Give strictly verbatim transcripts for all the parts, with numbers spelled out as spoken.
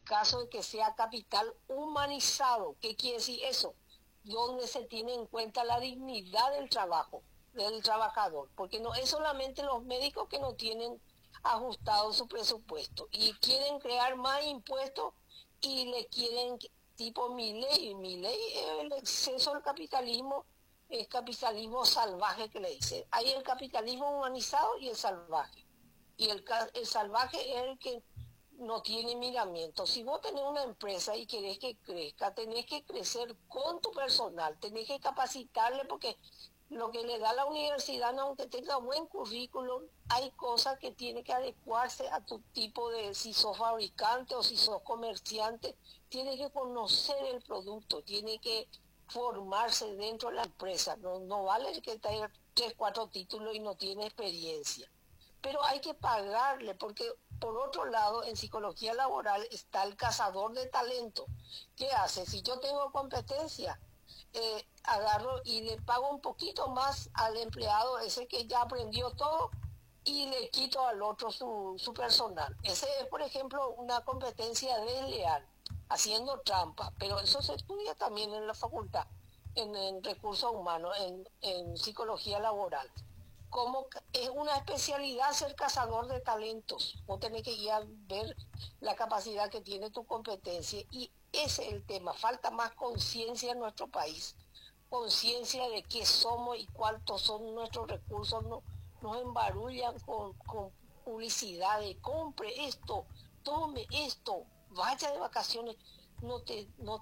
caso de que sea capital humanizado. ¿Qué quiere decir eso? Donde se tiene en cuenta la dignidad del trabajo, del trabajador, porque no es solamente los médicos que no tienen ajustado su presupuesto y quieren crear más impuestos y le quieren, tipo mi ley, mi ley, el exceso del capitalismo, es capitalismo salvaje que le dice. Hay el capitalismo humanizado y el salvaje. Y el, el salvaje es el que no tiene miramiento. Si vos tenés una empresa y querés que crezca, tenés que crecer con tu personal, tenés que capacitarle, porque lo que le da la universidad, aunque tenga buen currículum, hay cosas que tiene que adecuarse a tu tipo de, si sos fabricante o si sos comerciante, tiene que conocer el producto, tiene que formarse dentro de la empresa. No, no vale que tenga tres, cuatro títulos y no tiene experiencia. Pero hay que pagarle, porque por otro lado, en psicología laboral está el cazador de talento. ¿Qué hace? Si yo tengo competencia, eh, agarro y le pago un poquito más al empleado, ese que ya aprendió todo, y le quito al otro su, su personal. Ese es, por ejemplo, una competencia desleal, haciendo trampa, pero eso se estudia también en la facultad, en, en recursos humanos, en, en psicología laboral. Como es una especialidad ser cazador de talentos. Vos tenés que ir a ver la capacidad que tiene tu competencia. Y ese es el tema. Falta más conciencia en nuestro país. Conciencia de qué somos y cuántos son nuestros recursos. No, nos embarullan con, con publicidad de compre esto, tome esto, vaya de vacaciones. No te, no,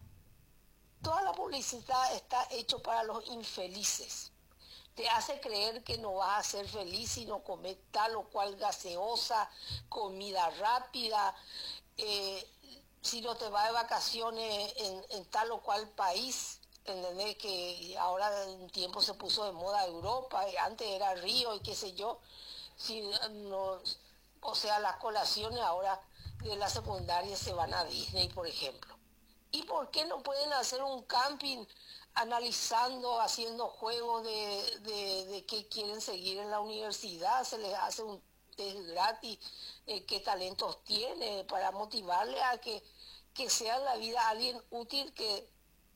toda la publicidad está hecha para los infelices. Te hace creer que no vas a ser feliz si no comes tal o cual gaseosa, comida rápida, eh, si no te vas de vacaciones en, en tal o cual país. ¿Entendés? Que ahora en tiempo se puso de moda Europa, y antes era Río y qué sé yo. Si no, o sea, las colaciones ahora de la secundaria se van a Disney, por ejemplo. ¿Y por qué no pueden hacer un camping analizando, haciendo juegos de, de, de qué quieren seguir en la universidad? Se les hace un test gratis, eh, qué talentos tiene, para motivarle a que, que sea en la vida alguien útil, que,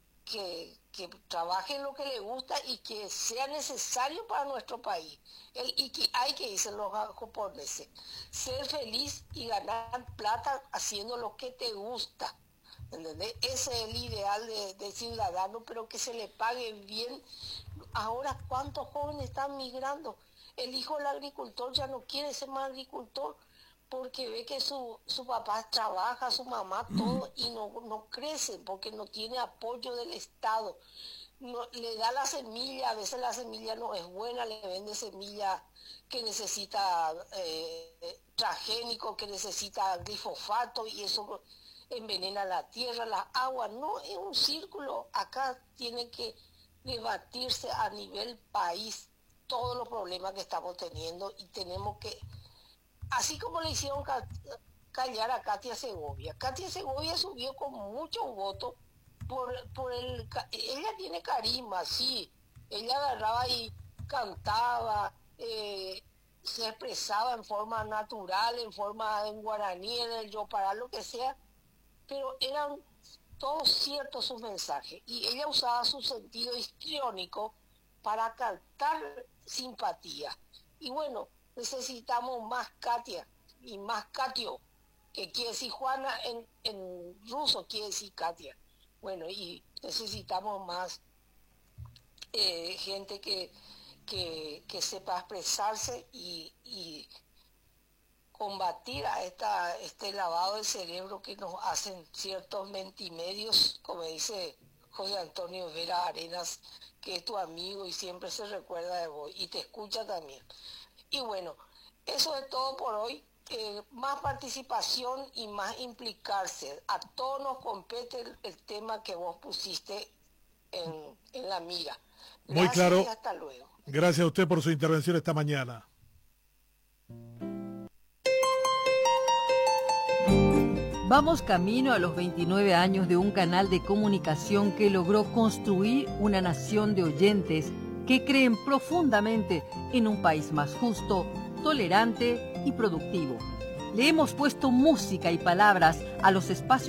que, que trabaje en lo que le gusta y que sea necesario para nuestro país. El, y que hay que, dicen los japoneses, ser feliz y ganar plata haciendo lo que te gusta. ¿Entendés? Ese es el ideal de, de ciudadano, pero que se le pague bien. Ahora, ¿cuántos jóvenes están migrando? El hijo del agricultor ya no quiere ser más agricultor porque ve que su, su papá trabaja, su mamá, todo, y no, no crece porque no tiene apoyo del Estado. No, le da la semilla, a veces la semilla no es buena, le vende semilla que necesita eh, transgénico, que necesita glifosato, y eso envenena la tierra, la agua. No es un círculo. Acá tiene que debatirse a nivel país todos los problemas que estamos teniendo, y tenemos que, así como le hicieron ca callar a Katia Segovia. Katia Segovia subió con muchos votos por, por el... Ella tiene carisma, sí. Ella agarraba y cantaba, eh, se expresaba en forma natural, en forma en guaraní, en el yopará, lo que sea, pero eran todos ciertos sus mensajes, y ella usaba su sentido histriónico para captar simpatía. Y bueno, necesitamos más Katia y más Katio, que quiere decir Juana en, en ruso, quiere decir Katia. Bueno, y necesitamos más eh, gente que, que, que sepa expresarse y, y combatir a esta, este lavado de cerebro que nos hacen ciertos mentimedios, como dice José Antonio Vera Arenas, que es tu amigo y siempre se recuerda de vos y te escucha también. Y bueno, eso es todo por hoy. Eh, más participación y más implicarse. A todos nos compete el, el tema que vos pusiste en, en la mira. Gracias. Muy claro. Y hasta luego. Gracias a usted por su intervención esta mañana. Vamos camino a los veintinueve años de un canal de comunicación que logró construir una nación de oyentes que creen profundamente en un país más justo, tolerante y productivo. Le hemos puesto música y palabras a los espacios